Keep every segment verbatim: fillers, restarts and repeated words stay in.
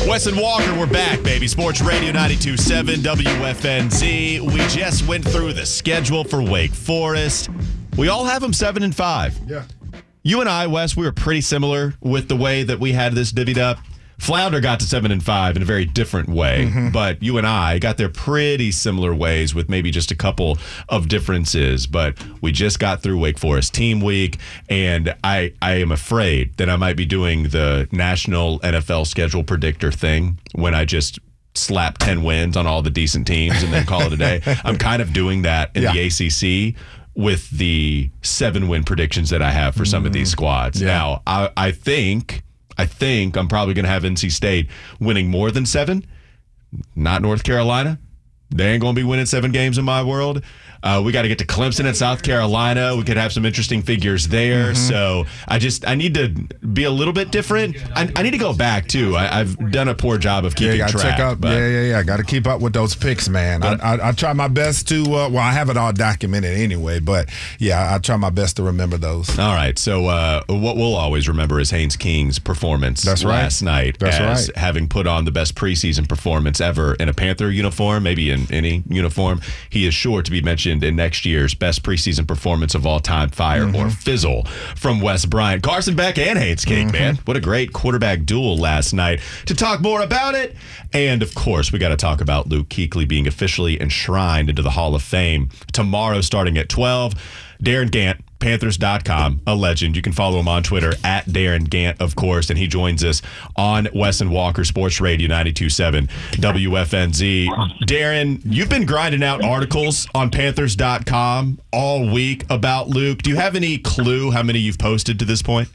Wes and Walker, we're back, baby. Sports Radio ninety-two point seven W F N Z. We just went through the schedule for Wake Forest. We all have them seven and five. Yeah. You and I, Wes, we were pretty similar with the way that we had this divvied up. Flounder got to seven and five in a very different way, mm-hmm. but you and I got there pretty similar ways with maybe just a couple of differences. But we just got through Wake Forest Team Week, and I, I am afraid that I might be doing the national N F L schedule predictor thing when I just slap ten wins on all the decent teams and then call it a day. I'm kind of doing that in yeah. the A C C with the seven-win predictions that I have for some mm-hmm. of these squads. Yeah. Now, I, I think... I think I'm probably going to have N C State winning more than seven. Not North Carolina. They ain't going to be winning seven games in my world. Uh, we got to get to Clemson and South Carolina. We could have some interesting figures there. Mm-hmm. So I just I need to be a little bit different. I, I need to go back too. I, I've done a poor job of keeping yeah, track. Check up, yeah, yeah, yeah. Got to keep up with those picks, man. But, I, I, I try my best to. Uh, well, I have it all documented anyway. But yeah, I try my best to remember those. All right. So uh, what we'll always remember is Haynes King's performance That's last right. night. That's as right. Having put on the best preseason performance ever in a Panther uniform, maybe in any uniform, he is sure to be mentioned in next year's best preseason performance of all time, fire mm-hmm. or fizzle from Wes Bryant. Carson Beck and Haynes King, mm-hmm. man. What a great quarterback duel last night. To talk more about it, and of course, we got to talk about Luke Kuechly being officially enshrined into the Hall of Fame tomorrow starting at twelve. Darren Gant, Panthers dot com, a legend. You can follow him on Twitter at Darren Gant, of course, and he joins us on Wes and Walker Sports Radio ninety-two point seven W F N Z. Darren, you've been grinding out articles on Panthers dot com all week about Luke. Do you have any clue how many you've posted to this point?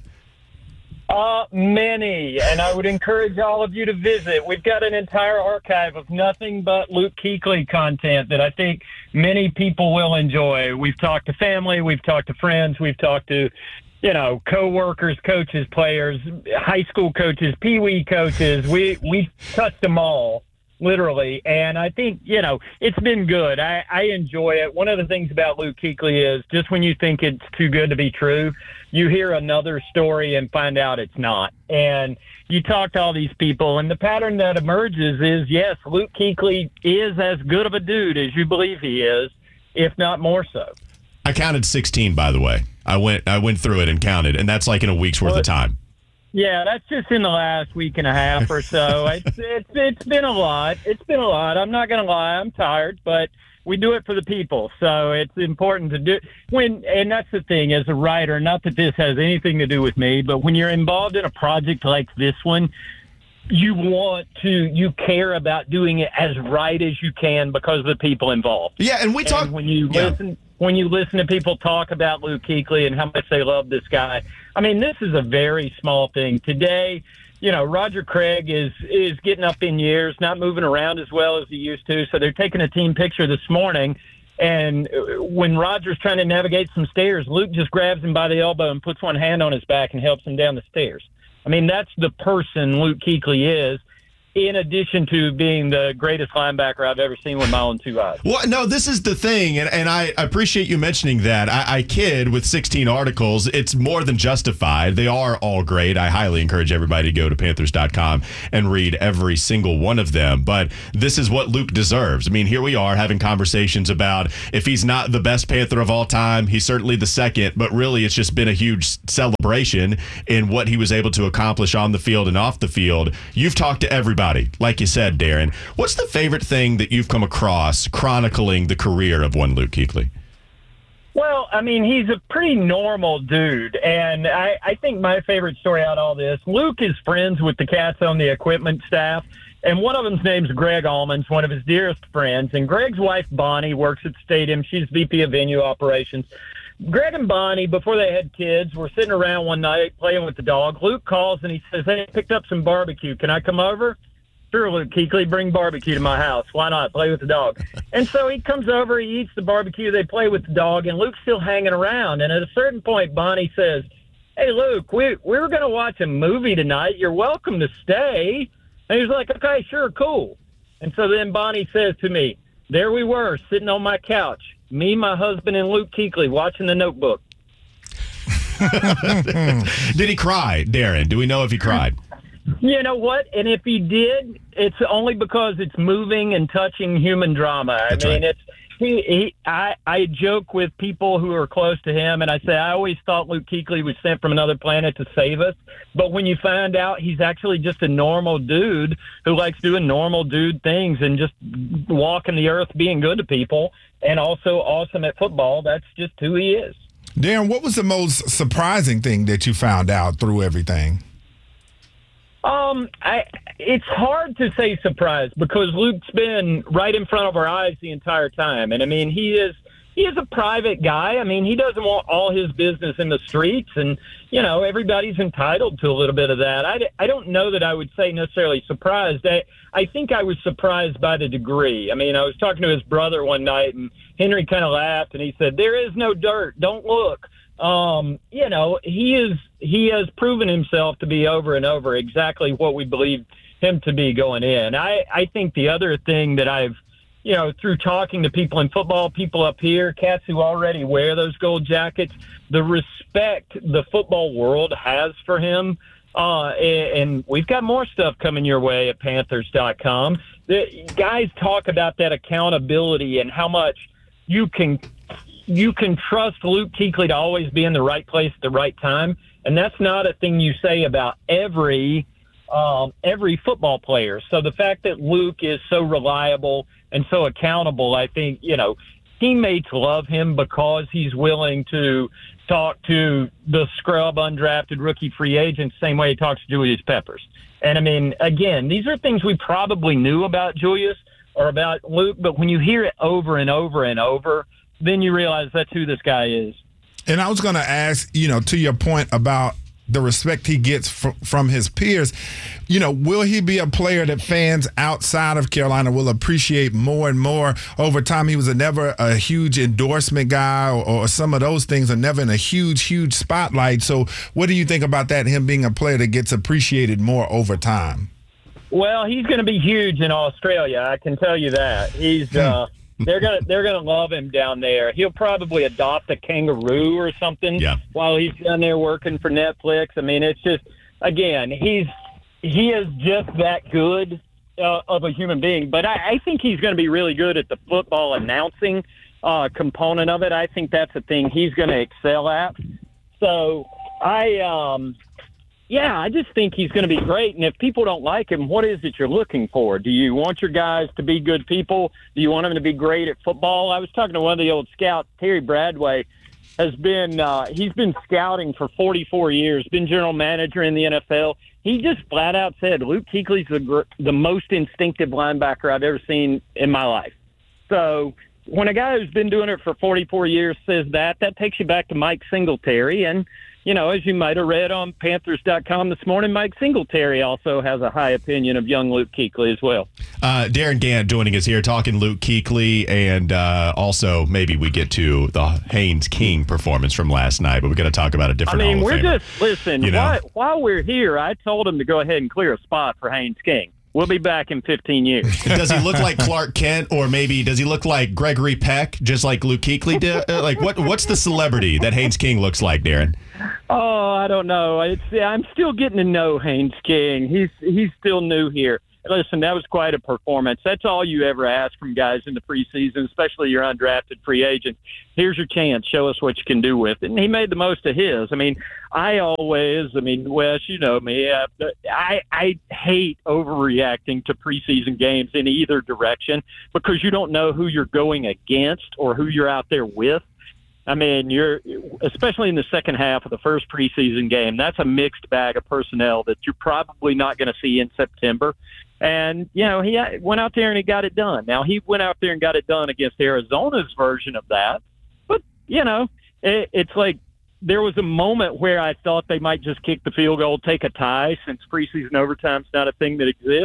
Uh, many, and I would encourage all of you to visit. We've got an entire archive of nothing but Luke Kuechly content that I think many people will enjoy. We've talked to family, we've talked to friends, we've talked to, you know, co-workers, coaches, players, high school coaches, pee-wee coaches. We, we've touched them all, literally, and I think, you know, it's been good. I, I enjoy it. One of the things about Luke Kuechly is just when you think it's too good to be true, you hear another story and find out it's not. And you talk to all these people, and the pattern that emerges is, yes, Luke Kuechly is as good of a dude as you believe he is, if not more so. I counted sixteen, by the way. I went I went through it and counted, and that's like in a week's worth well, of time. Yeah, that's just in the last week and a half or so. it's, it's it's been a lot. It's been a lot. I'm not going to lie. I'm tired, but we do it for the people. So it's important to do when, and that's the thing as a writer, not that this has anything to do with me, but when you're involved in a project like this one, you want to, you care about doing it as right as you can because of the people involved. Yeah. And we talk and when you yeah. listen, when you listen to people talk about Luke Kuechly and how much they love this guy, I mean, this is a very small thing. Today, you know, Roger Craig is is getting up in years, not moving around as well as he used to. So they're taking a team picture this morning. And when Roger's trying to navigate some stairs, Luke just grabs him by the elbow and puts one hand on his back and helps him down the stairs. I mean, that's the person Luke Kuechly is, in addition to being the greatest linebacker I've ever seen with my own two eyes. Well, no, this is the thing, and, and I appreciate you mentioning that. I, I kid with sixteen articles. It's more than justified. They are all great. I highly encourage everybody to go to Panthers dot com and read every single one of them. But this is what Luke deserves. I mean, here we are having conversations about if he's not the best Panther of all time, he's certainly the second. But really, it's just been a huge celebration in what he was able to accomplish on the field and off the field. You've talked to everybody. Like you said, Darren, what's the favorite thing that you've come across chronicling the career of one Luke Kuechly? Well, I mean, he's a pretty normal dude, and I, I think my favorite story out of all this, Luke is friends with the cats on the equipment staff, and one of them's name's Greg Almonds, one of his dearest friends, and Greg's wife, Bonnie, works at the stadium. She's V P of venue operations. Greg and Bonnie, before they had kids, were sitting around one night playing with the dog. Luke calls, and he says, hey, I picked up some barbecue. Can I come over? Sure, Luke Kuechly, bring barbecue to my house. Why not? Play with the dog. And so he comes over, he eats the barbecue, they play with the dog, and Luke's still hanging around. And at a certain point, Bonnie says, hey, Luke, we, we were going to watch a movie tonight. You're welcome to stay. And he's like, okay, sure, cool. And so then Bonnie says to me, there we were, sitting on my couch, me, my husband, and Luke Kuechly watching The Notebook. Did he cry, Darren? Do we know if he cried? You know what? And if he did, it's only because it's moving and touching human drama. That's I mean, right. it's he. he I, I joke with people who are close to him, and I say I always thought Luke Kuechly was sent from another planet to save us. But when you find out he's actually just a normal dude who likes doing normal dude things and just walking the earth, being good to people, and also awesome at football, that's just who he is. Darren, what was the most surprising thing that you found out through everything? Um, I, it's hard to say surprised because Luke's been right in front of our eyes the entire time. And I mean, he is, he is a private guy. I mean, he doesn't want all his business in the streets, and, you know, everybody's entitled to a little bit of that. I, I don't know that I would say necessarily surprised. I, I think I was surprised by the degree. I mean, I was talking to his brother one night, and Henry kind of laughed, and he said, "There is no dirt. Don't look." Um, you know, he is, he has proven himself to be over and over exactly what we believed him to be going in. I, I think the other thing that I've, you know, through talking to people in football, people up here, cats who already wear those gold jackets, the respect the football world has for him. Uh, and, and we've got more stuff coming your way at Panthers dot com. The guys talk about that accountability and how much you can you can trust Luke Kuechly to always be in the right place at the right time. And that's not a thing you say about every um, every football player. So the fact that Luke is so reliable and so accountable, I think, you know, teammates love him because he's willing to talk to the scrub undrafted rookie free agents the same way he talks to Julius Peppers. And I mean, again, these are things we probably knew about Julius or about Luke, but when you hear it over and over and over, then you realize that's who this guy is. And I was going to ask, you know, to your point about the respect he gets fr- from his peers, you know, will he be a player that fans outside of Carolina will appreciate more and more over time? He was a never a huge endorsement guy, or, or some of those things are never in a huge, huge spotlight. So what do you think about that, him being a player that gets appreciated more over time? Well, he's going to be huge in Australia. I can tell you that. He's uh, they're gonna they're gonna love him down there. He'll probably adopt a kangaroo or something Yeah. while he's down there working for Netflix. I mean, it's just, again, he's he is just that good uh, of a human being. But I, I think he's going to be really good at the football announcing uh, component of it. I think that's the thing he's going to excel at. So I. Um, Yeah, I just think he's going to be great. And if people don't like him, what is it you're looking for? Do you want your guys to be good people? Do you want them to be great at football? I was talking to one of the old scouts, Terry Bradway, has been uh, he's been scouting for forty-four years, been general manager in the N F L. He just flat out said Luke Kuechly's the gr- the most instinctive linebacker I've ever seen in my life. So when a guy who's been doing it for forty-four years says that, that takes you back to Mike Singletary. And you know, as you might have read on Panthers dot com this morning, Mike Singletary also has a high opinion of young Luke Kuechly as well. Uh, Darren Gant joining us here, talking Luke Kuechly, and uh, also maybe we get to the Haynes King performance from last night, but we're going to talk about a I different mean, Hall of we're Famer. just, listen, You know? while, while we're here, I told him to go ahead and clear a spot for Haynes King. We'll be back in fifteen years. Does he look like Clark Kent, or maybe does he look like Gregory Peck, just like Luke Kuechly did? Uh, Like, what? What's the celebrity that Haynes King looks like, Darren? Oh, I don't know. It's I'm still getting to know Haynes King. He's he's still new here. Listen, that was quite a performance. That's all you ever ask from guys in the preseason, especially your undrafted free agent. Here's your chance. Show us what you can do with it. And he made the most of his. I mean, I always, I mean, Wes, you know me, uh, I, I hate overreacting to preseason games in either direction because you don't know who you're going against or who you're out there with. I mean, you're especially in the second half of the first preseason game. That's a mixed bag of personnel that you're probably not going to see in September. And, you know, he went out there and he got it done. Now, he went out there and got it done against Arizona's version of that. But, you know, it, it's like there was a moment where I thought they might just kick the field goal, take a tie, since preseason overtime's not a thing that exists.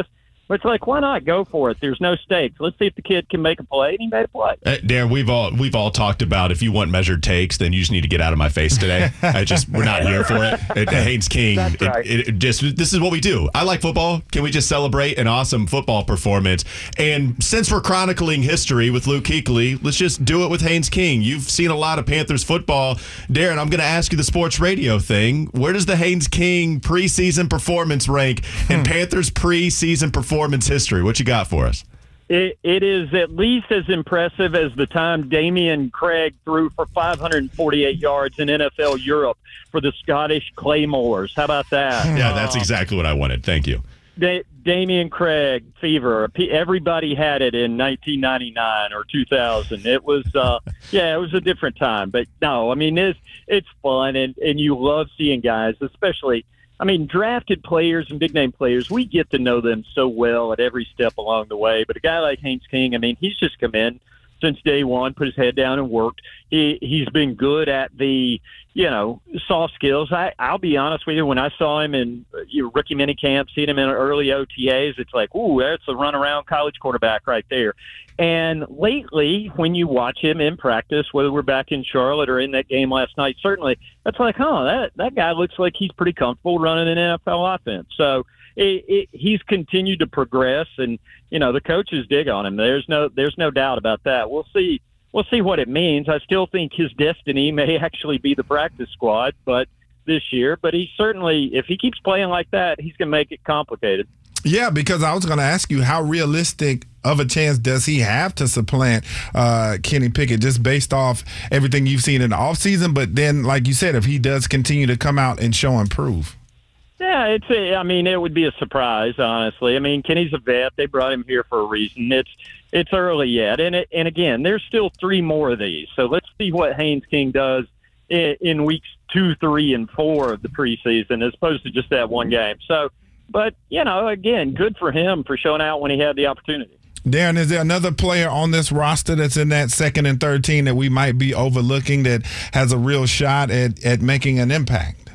But it's like, why not go for it? There's no stakes. Let's see if the kid can make a play, and he made a play. Uh, Darren, we've all we've all talked about if you want measured takes, then you just need to get out of my face today. I just we're not here for it. At Haynes King, That's right. it, it just this is what we do. I like football. Can we just celebrate an awesome football performance? And since we're chronicling history with Luke Kuechly, let's just do it with Haynes King. You've seen a lot of Panthers football, Darren. I'm going to ask you the sports radio thing. Where does the Haynes King preseason performance rank in Panthers preseason performance history? What you got for us? It, it is at least as impressive as the time Damian Craig threw for five hundred forty-eight yards in N F L Europe for the Scottish Claymores. How about that? Yeah, that's exactly what I wanted. Thank you. Da- Damian Craig fever. Everybody had it in nineteen ninety-nine or two thousand. It was, uh, yeah, it was a different time. But no, I mean, it's it's fun, and, and you love seeing guys, especially. I mean, drafted players and big-name players, we get to know them so well at every step along the way. But a guy like Haynes King, I mean, he's just come in since day one, put his head down and worked. He, he's been good at the, you know, soft skills. I, I'll be honest with you, when I saw him in you know, rookie minicamp, seeing him in early O T As, it's like, ooh, that's a run-around college quarterback right there. And lately, when you watch him in practice, whether we're back in Charlotte or in that game last night, certainly, that's like, huh, that, that guy looks like he's pretty comfortable running an N F L offense. So it, it, he's continued to progress, and, you know, the coaches dig on him. There's no there's no doubt about that. We'll see. We'll see what it means. I still think his destiny may actually be the practice squad, but this year. But he certainly, if he keeps playing like that, he's going to make it complicated. Yeah, because I was going to ask you, how realistic of a chance does he have to supplant uh, Kenny Pickett, just based off everything you've seen in the offseason? But then, like you said, if he does continue to come out and show and prove. Yeah, it's. A, I mean, it would be a surprise, honestly. I mean, Kenny's a vet. They brought him here for a reason. It's it's early yet, and it, and again, there's still three more of these. So let's see what Haynes King does in, in weeks two, three, and four of the preseason, as opposed to just that one game. So. But, you know, again, good for him for showing out when he had the opportunity. Darren, is there another player on this roster that's in that second and third team that we might be overlooking that has a real shot at, at making an impact?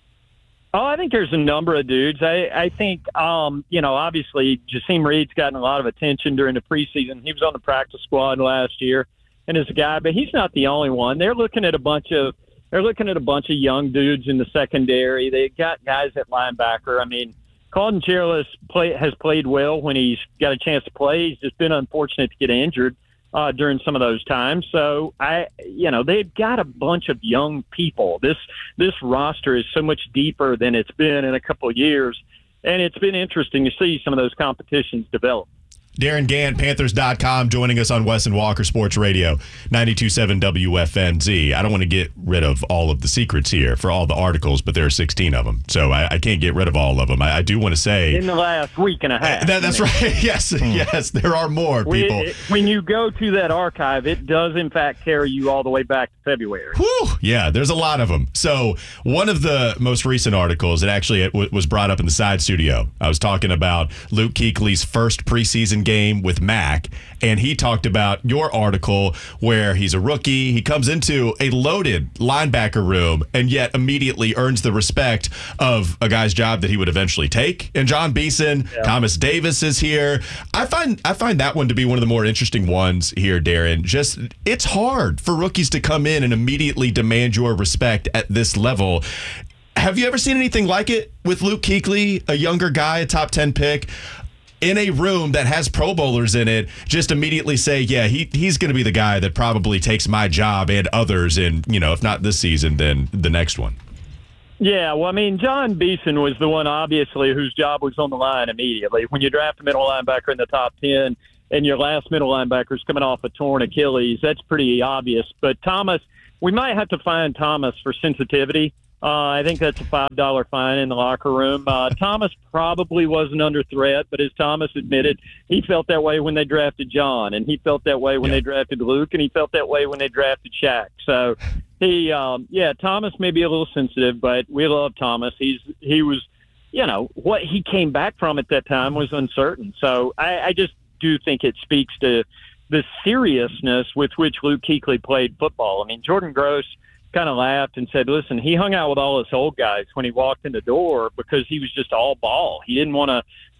Oh, I think there's a number of dudes. I, I think, um, you know, obviously Jasim Reed's gotten a lot of attention during the preseason. He was on the practice squad last year and is a guy, but he's not the only one. They're looking at a bunch of they're looking at a bunch of young dudes in the secondary. They got guys at linebacker. I mean, Colton Cheerless play, has played well when he's got a chance to play. He's just been unfortunate to get injured uh, during some of those times. So, I, you know, they've got a bunch of young people. This this roster is so much deeper than it's been in a couple of years, and it's been interesting to see some of those competitions develop. Darren Gann, Panthers dot com, joining us on Wes and Walker Sports Radio, ninety-two point seven W F N Z. I don't want to get rid of all of the secrets here for all the articles, but there are sixteen of them, so I, I can't get rid of all of them. I, I do want to say... In the last week and a half. That, that's right. Yes, mm. yes, there are more people. We, when you go to that archive, it does, in fact, carry you all the way back to February. Whew, yeah, there's a lot of them. So one of the most recent articles, it actually it w- was brought up in the side studio. I was talking about Luke Kuechly's first preseason game with Mac, and he talked about your article where he's a rookie. He comes into a loaded linebacker room and yet immediately earns the respect of a guy's job that he would eventually take. And John Beeson, yeah. Thomas Davis is here. I find I find that one to be one of the more interesting ones here, Darren. Just it's hard for rookies to come in and immediately demand your respect at this level. Have you ever seen anything like it with Luke Kuechly, a younger guy, a top ten pick, in a room that has Pro Bowlers in it, just immediately say, yeah, he he's going to be the guy that probably takes my job and others in, you know, if not this season, then the next one? Yeah, well, I mean, John Beeson was the one, obviously, whose job was on the line immediately. When you draft a middle linebacker in the top ten and your last middle linebacker is coming off a torn Achilles, that's pretty obvious. But Thomas, we might have to find Thomas for sensitivity. Uh, I think that's a five dollar fine in the locker room. Uh, Thomas probably wasn't under threat, but as Thomas admitted, he felt that way when they drafted John, and he felt that way when yeah. they drafted Luke, and he felt that way when they drafted Shaq. So, he, um, yeah, Thomas may be a little sensitive, but we love Thomas. He's he was, you know, what he came back from at that time was uncertain. So I, I just do think it speaks to the seriousness with which Luke Kuechly played football. I mean, Jordan Gross kind of laughed and said, listen, he hung out with all his old guys when he walked in the door because he was just all ball. He didn't want to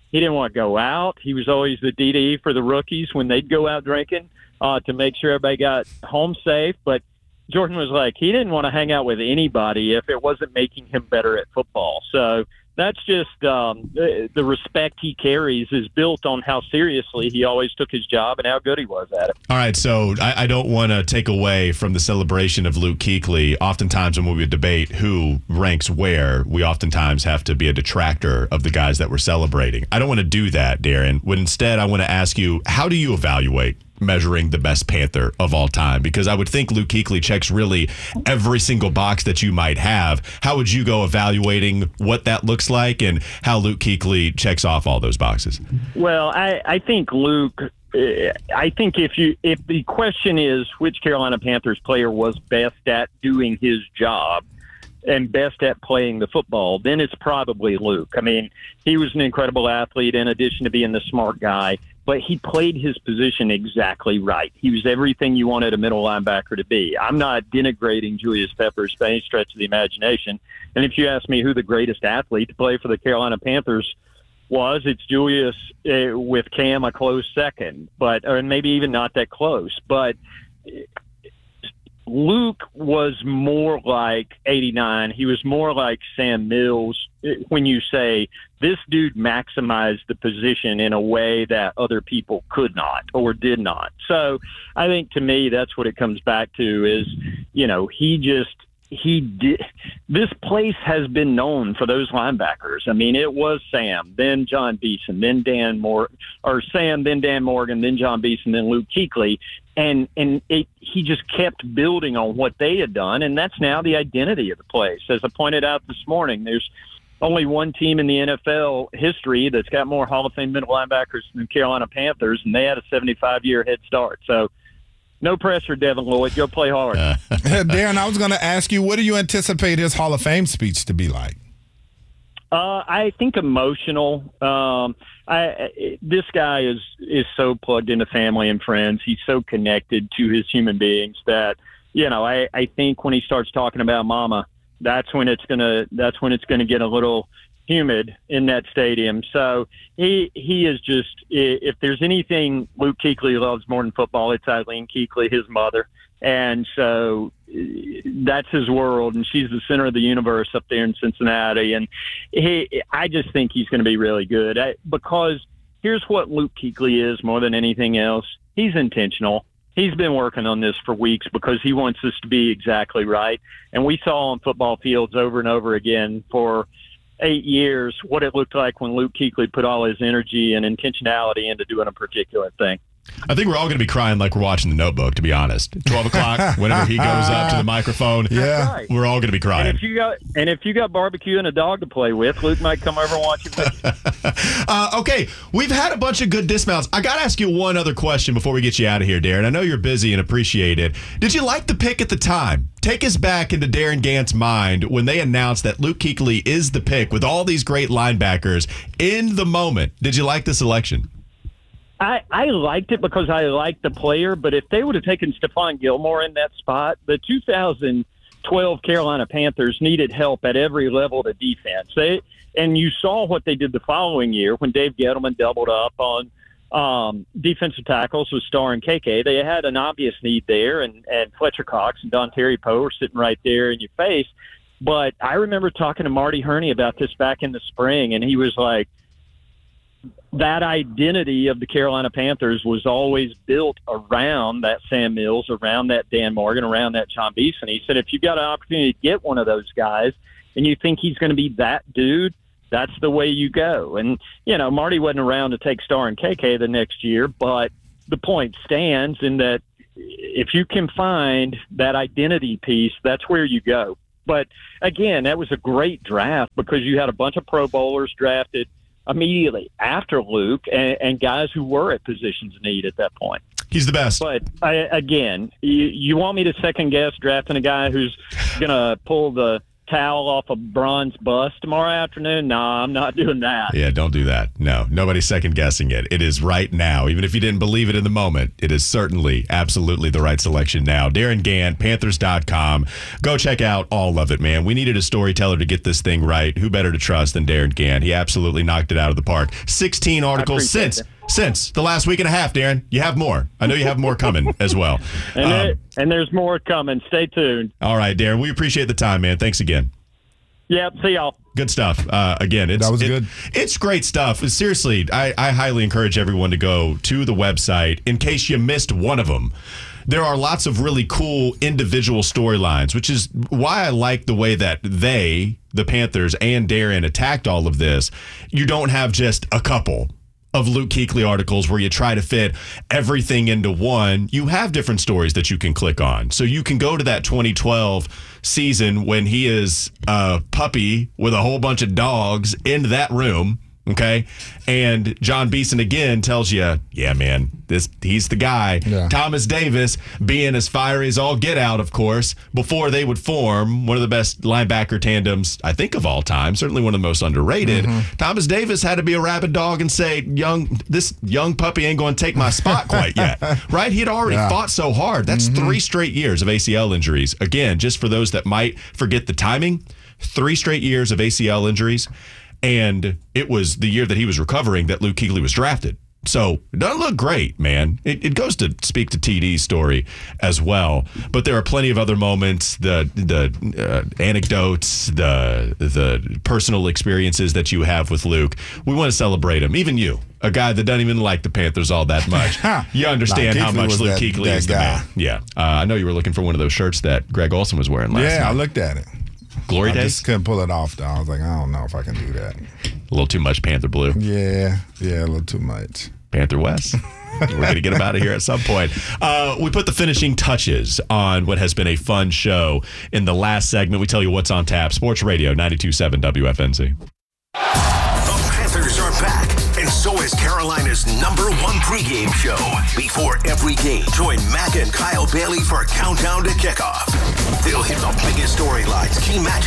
He didn't want to go out. He was always the D D for the rookies when they'd go out drinking uh, to make sure everybody got home safe. But Jordan was like, he didn't want to hang out with anybody if it wasn't making him better at football. So that's just um, the, the respect he carries is built on how seriously he always took his job and how good he was at it. All right, so I, I don't want to take away from the celebration of Luke Kuechly. Oftentimes when we debate who ranks where, we oftentimes have to be a detractor of the guys that we're celebrating. I don't want to do that, Darren. When instead I want to ask you, how do you evaluate measuring the best Panther of all time? Because I would think Luke Kuechly checks really every single box that you might have. How would you go evaluating what that looks like and how Luke Kuechly checks off all those boxes? Well, I, I think Luke, uh, I think if you if the question is which Carolina Panthers player was best at doing his job and best at playing the football, then it's probably Luke. I mean, he was an incredible athlete in addition to being the smart guy, but he played his position exactly right. He was everything you wanted a middle linebacker to be. I'm not denigrating Julius Peppers by any stretch of the imagination. And if you ask me who the greatest athlete to play for the Carolina Panthers was, it's Julius uh, with Cam a close second, but or maybe even not that close. But Luke was more like eighty-nine. He was more like Sam Mills when you say this dude maximized the position in a way that other people could not or did not. So I think to me, that's what it comes back to is, you know, he just, he did. This place has been known for those linebackers. I mean, it was Sam, then John Beeson, then Dan Moore, or Sam, then Dan Morgan, then John Beeson, then Luke Kuechly. And and it, he just kept building on what they had done, and that's now the identity of the place. As I pointed out this morning, there's only one team in the N F L history that's got more Hall of Fame middle linebackers than the Carolina Panthers, and they had a seventy-five year head start. So no pressure, Devin Lloyd. Go play hard. Uh. Darren, I was going to ask you, what do you anticipate his Hall of Fame speech to be like? Uh, I think emotional. Um, I, this guy is is so plugged into family and friends. He's so connected to his human beings that, you know, I, I think when he starts talking about Mama, that's when it's gonna that's when it's gonna get a little humid in that stadium. So he he is just, if there's anything Luke Kuechly loves more than football, it's Eileen Kuechly, his mother. And so that's his world, and she's the center of the universe up there in Cincinnati. And he, I just think he's going to be really good I, because here's what Luke Kuechly is more than anything else. He's intentional. He's been working on this for weeks because he wants this to be exactly right. And we saw on football fields over and over again for eight years what it looked like when Luke Kuechly put all his energy and intentionality into doing a particular thing. I think we're all going to be crying like we're watching The Notebook, to be honest. twelve o'clock, whenever he goes up to the microphone, Yeah. Right. we're all going to be crying. And if you got and if you got barbecue and a dog to play with, Luke might come over and watch it with you. uh, okay, we've had a bunch of good dismounts. I got to ask you one other question before we get you out of here, Darren. I know you're busy and appreciate it. Did you like the pick at the time? Take us back into Darren Gant's mind when they announced that Luke Kuechly is the pick with all these great linebackers in the moment. Did you like the selection? I, I liked it because I liked the player, but if they would have taken Stephon Gilmore in that spot, the two thousand twelve Carolina Panthers needed help at every level of the defense. They, and you saw what they did the following year when Dave Gettleman doubled up on um, defensive tackles with Starr and K K. They had an obvious need there, and, and Fletcher Cox and Don Terry Poe were sitting right there in your face. But I remember talking to Marty Herney about this back in the spring, and he was like, that identity of the Carolina Panthers was always built around that Sam Mills, around that Dan Morgan, around that John Beeson. He said, if you got an opportunity to get one of those guys and you think he's going to be that dude, that's the way you go. And, you know, Marty wasn't around to take Starr and K K the next year, but the point stands in that if you can find that identity piece, that's where you go. But, again, that was a great draft because you had a bunch of Pro Bowlers drafted immediately after Luke and, and guys who were at positions of need at that point. He's the best. But, I, again, you, you want me to second-guess drafting a guy who's going to pull the towel off a bronze bust tomorrow afternoon, no, I'm not doing that. Yeah, don't do that. No, nobody's second guessing it. It is right now. Even if you didn't believe it in the moment, it is certainly, absolutely the right selection now. Darren Gant, Panthers dot com. Go check out all of it, man. We needed a storyteller to get this thing right. Who better to trust than Darren Gant? He absolutely knocked it out of the park. sixteen articles since. It. Since the last week and a half, Darren. You have more. I know you have more coming as well. And, um, there, and there's more coming. Stay tuned. All right, Darren. We appreciate the time, man. Thanks again. Yep. See y'all. Good stuff. Uh, again, it's that was it, good. It's great stuff. Seriously, I, I highly encourage everyone to go to the website in case you missed one of them. There are lots of really cool individual storylines, which is why I like the way that they, the Panthers, and Darren attacked all of this. You don't have just a couple of Luke Kuechly articles where you try to fit everything into one. You have different stories that you can click on. So you can go to that twenty twelve season when he is a puppy with a whole bunch of dogs in that room. Okay. And John Beeson again tells you, yeah, man, this he's the guy. Yeah. Thomas Davis being as fiery as all get out, of course, before they would form one of the best linebacker tandems, I think, of all time, certainly one of the most underrated. Mm-hmm. Thomas Davis had to be a rabid dog and say, young, this young puppy ain't going to take my spot quite yet. Right? He had already yeah. fought so hard. That's mm-hmm. three straight years of A C L injuries. Again, just for those that might forget the timing, three straight years of A C L injuries. And it was the year that he was recovering that Luke Kuechly was drafted. So it doesn't look great, man. It, it goes to speak to T D's story as well. But there are plenty of other moments, the the uh, anecdotes, the the personal experiences that you have with Luke. We want to celebrate him. Even you, a guy that doesn't even like the Panthers all that much. You understand nah, how much Luke that, Kuechly that is guy. the man. Yeah. Uh, I know you were looking for one of those shirts that Greg Olsen was wearing last yeah, night. I looked at it. Glory I days? just couldn't pull it off, though. I was like, I don't know if I can do that. A little too much Panther blue. Yeah, yeah, a little too much. Panther West. We're going to get him out of here at some point. Uh, we put the finishing touches on what has been a fun show. In the last segment, we tell you what's on tap. Sports Radio, ninety-two point seven W F N Z. The Panthers are back, and so is Carolina's number one pregame show. Before every game, join Mac and Kyle Bailey for Countdown to Kickoff. They'll hit the biggest storylines, key matchups,